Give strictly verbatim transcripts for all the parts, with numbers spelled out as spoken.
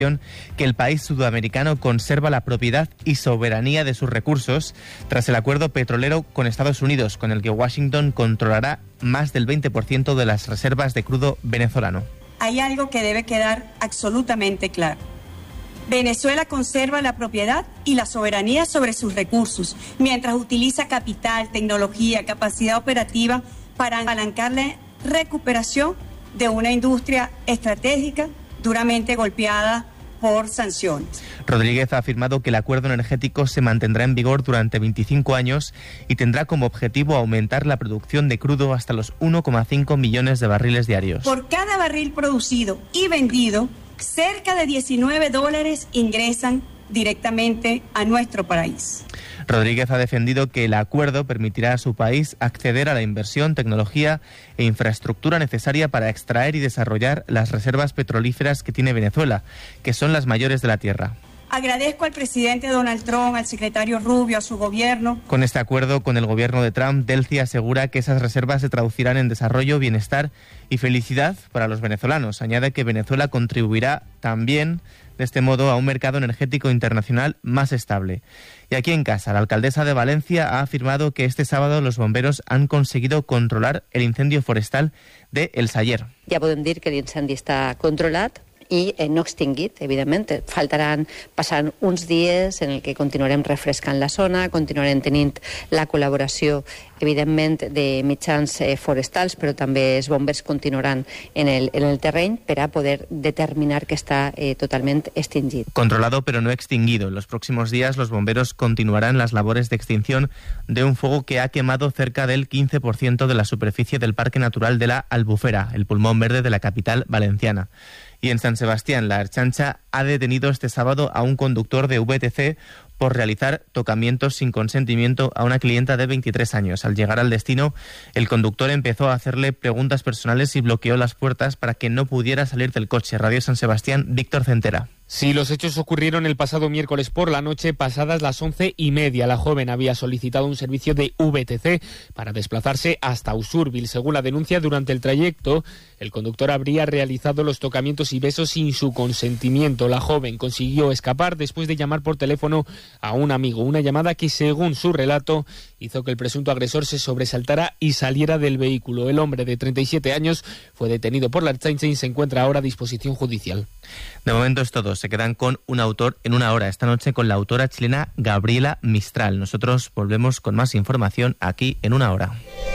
que el país sudamericano conserva la propiedad y soberanía de sus recursos tras el acuerdo petrolero con Estados Unidos, con el que Washington controlará más del veinte por ciento de las reservas de crudo venezolano. Hay algo que debe quedar absolutamente claro. Venezuela conserva la propiedad y la soberanía sobre sus recursos, mientras utiliza capital, tecnología, capacidad operativa para apalancar la recuperación de una industria estratégica duramente golpeada por sanciones. Rodríguez ha afirmado que el acuerdo energético se mantendrá en vigor durante veinticinco años y tendrá como objetivo aumentar la producción de crudo hasta los uno coma cinco millones de barriles diarios. Por cada barril producido y vendido, cerca de diecinueve dólares ingresan directamente a nuestro país. Rodríguez ha defendido que el acuerdo permitirá a su país acceder a la inversión, tecnología e infraestructura necesaria para extraer y desarrollar las reservas petrolíferas que tiene Venezuela, que son las mayores de la tierra. Agradezco al presidente Donald Trump, al secretario Rubio, a su gobierno. Con este acuerdo con el gobierno de Trump, Delcy asegura que esas reservas se traducirán en desarrollo, bienestar y felicidad para los venezolanos. Añade que Venezuela contribuirá también de este modo a un mercado energético internacional más estable. Y aquí en casa, la alcaldesa de Valencia ha afirmado que este sábado los bomberos han conseguido controlar el incendio forestal de El Saller. Ja podem dir que l'incendi està controlat i eh, no extingit, evidentment. Faltaran, passaran uns dies en el que continuarem refrescant la zona, continuarem tenint la col·laboració, evidentment, de mitjans eh, forestals, però també els bombers continuaran en el, en el terreny per a poder determinar que està eh, totalment extingit. Controlado pero no extinguido. En los próximos días los bomberos continuarán las labores de extinción de un fuego que ha quemado cerca del quince por ciento de la superficie del Parque Natural de la Albufera, el pulmón verde de la capital valenciana. Y en San Sebastián, la Ertzaintza ha detenido este sábado a un conductor de V T C por realizar tocamientos sin consentimiento a una clienta de veintitrés años. Al llegar al destino, el conductor empezó a hacerle preguntas personales y bloqueó las puertas para que no pudiera salir del coche. Radio San Sebastián, Víctor Centera. Sí, los hechos ocurrieron el pasado miércoles por la noche, pasadas las once y media. La joven había solicitado un servicio de V T C para desplazarse hasta Usurbil. Según la denuncia, durante el trayecto, el conductor habría realizado los tocamientos y besos sin su consentimiento. La joven consiguió escapar después de llamar por teléfono a un amigo. Una llamada que, según su relato, hizo que el presunto agresor se sobresaltara y saliera del vehículo. El hombre de treinta y siete años fue detenido por la Ertzaintza y se encuentra ahora a disposición judicial. De momento es todo. Se quedan con un autor en una hora. Esta noche con la autora chilena Gabriela Mistral. Nosotros volvemos con más información aquí en una hora.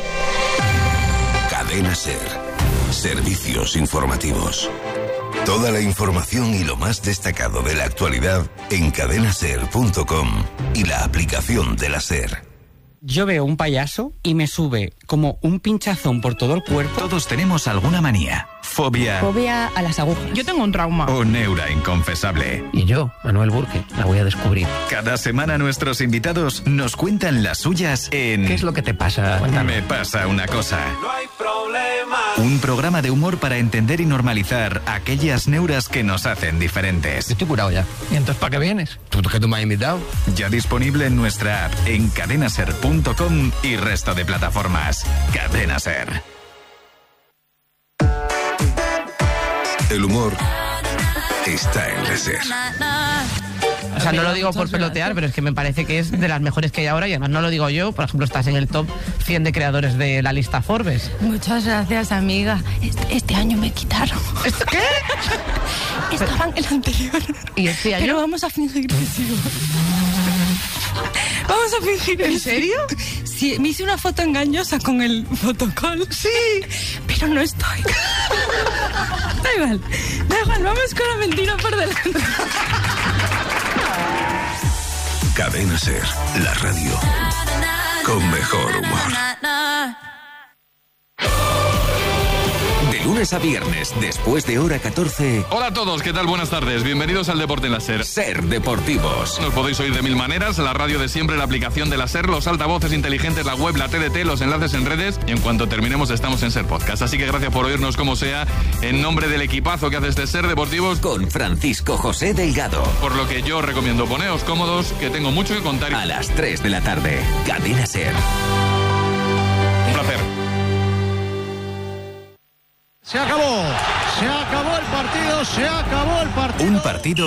Cadena SER. Servicios informativos. Toda la información y lo más destacado de la actualidad en cadena ser punto com y la aplicación de la SER. Yo veo un payaso y me sube como un pinchazón por todo el cuerpo. Todos tenemos alguna manía. Fobia. Fobia a las agujas. Yo tengo un trauma. O neura inconfesable. Y yo, Manuel Burke, la voy a descubrir. Cada semana nuestros invitados nos cuentan las suyas en... ¿Qué es lo que te pasa? Cuéntame. Me pasa una cosa. No hay problema. Un programa de humor para entender y normalizar aquellas neuras que nos hacen diferentes. Yo estoy curado ya. ¿Y entonces para qué vienes? ¿Tú que tú me has invitado? Ya disponible en nuestra app, en cadena ser punto com y resto de plataformas. Cadena SER. El humor está en la SER. O sea, no lo digo por pelotear, pero es que me parece que es de las mejores que hay ahora y además no lo digo yo. Por ejemplo, estás en el top cien de creadores de la lista Forbes. Muchas gracias, amiga. Este, este año me quitaron. ¿Qué? Estaban el anterior. ¿Y este año? Pero vamos a fingir que sí. Vamos a fingir. ¿En serio? Sí, me hice una foto engañosa con el fotocall. Sí. Pero no estoy. Da igual. Da igual, vamos con la mentira por delante. Cadena SER, la radio con mejor humor. De lunes a viernes, después de hora catorce. Hola a todos, ¿qué tal? Buenas tardes. Bienvenidos al Deporte en la SER. SER Deportivos. Nos podéis oír de mil maneras, la radio de siempre, la aplicación de la SER, los altavoces inteligentes, la web, la T D T, los enlaces en redes. Y en cuanto terminemos estamos en SER Podcast. Así que gracias por oírnos como sea. En nombre del equipazo que hace este SER Deportivos. Con Francisco José Delgado. Por lo que yo recomiendo poneos cómodos, que tengo mucho que contar. A las tres de la tarde, Cadena SER. Un placer. Se acabó. Se acabó el partido, se acabó el partido. Un partido